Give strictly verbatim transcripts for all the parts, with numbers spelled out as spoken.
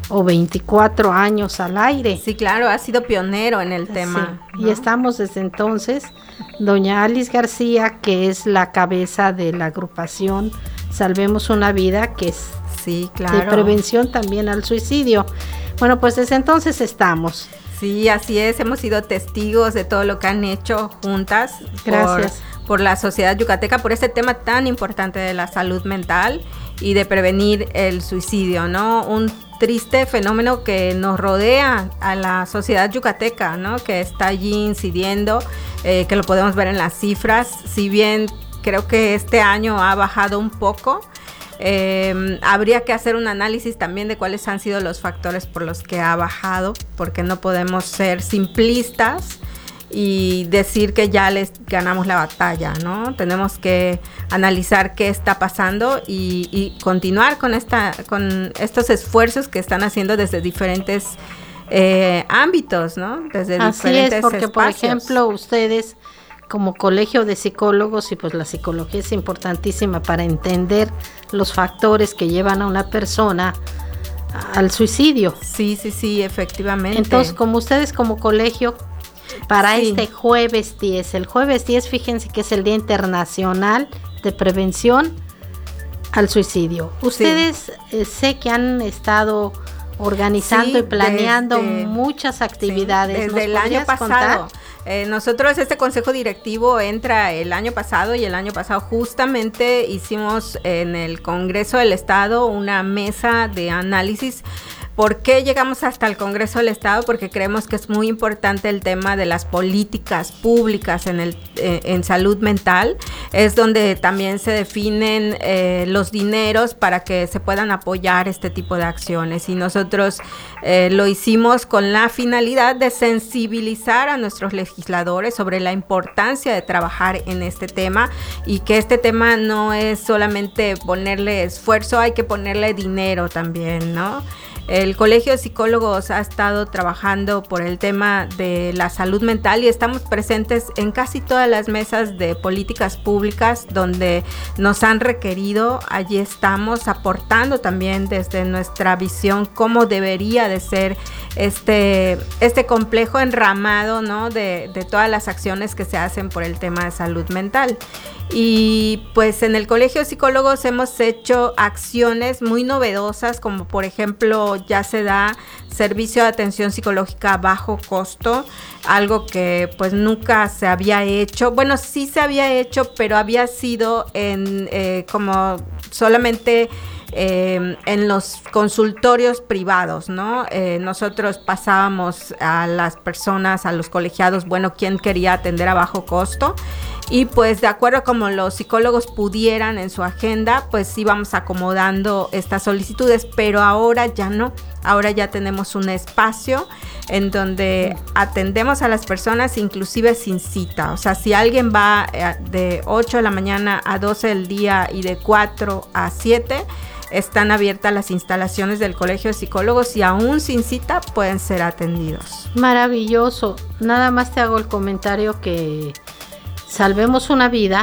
o veinticuatro años al aire. Sí, claro, ha sido pionero en el tema. Sí, ¿no? Y estamos desde entonces, doña Alice García, que es la cabeza de la agrupación Salvemos una Vida, que es sí, claro. de prevención también al suicidio. Bueno, pues desde entonces estamos. Sí, así es, hemos sido testigos de todo lo que han hecho juntas. Gracias. Por, por la sociedad yucateca, por este tema tan importante de la salud mental y de prevenir el suicidio, ¿no? Un triste fenómeno que nos rodea a la sociedad yucateca, ¿no? Que está allí incidiendo, eh, que lo podemos ver en las cifras. Si bien creo que este año ha bajado un poco, eh, habría que hacer un análisis también de cuáles han sido los factores por los que ha bajado, porque no podemos ser simplistas y decir que ya les ganamos la batalla, ¿no? Tenemos que analizar qué está pasando y, y continuar con esta, con estos esfuerzos que están haciendo desde diferentes eh, ámbitos, ¿no? Desde Así diferentes es, porque espacios. por ejemplo ustedes como colegio de psicólogos, y pues la psicología es importantísima para entender los factores que llevan a una persona al suicidio. Sí, sí, sí, efectivamente. Entonces, como ustedes como colegio, para sí. este jueves diez, el jueves diez, fíjense que es el Día Internacional de Prevención al Suicidio. Ustedes sí. eh, sé que han estado organizando sí, y planeando desde, sí, muchas actividades. desde el año pasado. Eh, nosotros, este consejo directivo entra el año pasado y el año pasado justamente hicimos en el Congreso del Estado una mesa de análisis. ¿Por qué llegamos hasta el Congreso del Estado? Porque creemos que es muy importante el tema de las políticas públicas en, el, eh, en salud mental. Es donde también se definen eh, los dineros para que se puedan apoyar este tipo de acciones. Y nosotros eh, lo hicimos con la finalidad de sensibilizar a nuestros legisladores sobre la importancia de trabajar en este tema y que este tema no es solamente ponerle esfuerzo, hay que ponerle dinero también, ¿no? El Colegio de Psicólogos ha estado trabajando por el tema de la salud mental y estamos presentes en casi todas las mesas de políticas públicas donde nos han requerido. Allí estamos aportando también desde nuestra visión cómo debería de ser este, este complejo enramado, ¿no? de, de todas las acciones que se hacen por el tema de salud mental. Y pues en el Colegio de Psicólogos hemos hecho acciones muy novedosas, como por ejemplo ya se da servicio de atención psicológica a bajo costo, algo que pues nunca se había hecho. Bueno, sí se había hecho, pero había sido en eh, como solamente Eh, en los consultorios privados, ¿no? Eh, nosotros pasábamos a las personas, a los colegiados, bueno, quién quería atender a bajo costo, y pues de acuerdo a como los psicólogos pudieran en su agenda, pues íbamos acomodando estas solicitudes, pero ahora ya no, ahora ya tenemos un espacio en donde atendemos a las personas inclusive sin cita. O sea, si alguien va de ocho de la mañana a doce del día y de cuatro a siete, están abiertas las instalaciones del Colegio de Psicólogos y aún sin cita pueden ser atendidos. Maravilloso. Nada más te hago el comentario que Salvemos una Vida,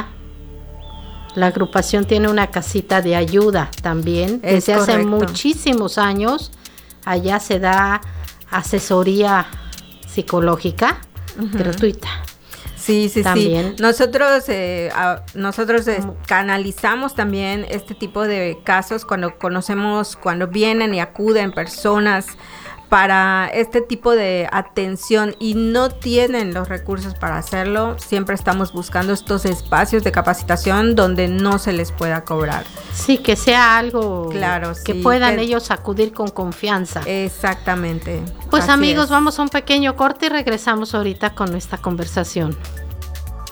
la agrupación tiene una casita de ayuda también. Es Desde hace correcto. muchísimos años allá se da asesoría psicológica uh-huh. gratuita. Sí, sí, también. sí. Nosotros, eh, a, nosotros eh, canalizamos también este tipo de casos cuando conocemos, cuando vienen y acuden personas para este tipo de atención y no tienen los recursos para hacerlo. Siempre estamos buscando estos espacios de capacitación donde no se les pueda cobrar. Sí, que sea algo claro, que sí, puedan que, ellos acudir con confianza. Exactamente. Pues Así amigos, es. vamos a un pequeño corte y regresamos ahorita con nuestra conversación.